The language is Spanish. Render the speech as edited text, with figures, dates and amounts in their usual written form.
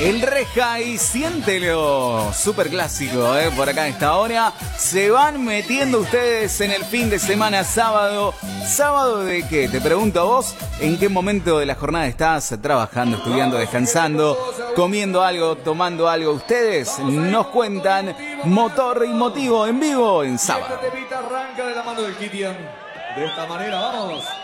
El Reja y siéntelo. Super clásico, por acá a esta hora. Se van metiendo ustedes en el fin de semana sábado. ¿Sábado de qué? Te pregunto a vos, ¿en qué momento de la jornada estás trabajando, estudiando, descansando, comiendo algo, tomando algo? Ustedes nos cuentan. Motor y motivo en vivo en sábado. Este temita arranca de la mano del Kitian. De esta manera, vamos.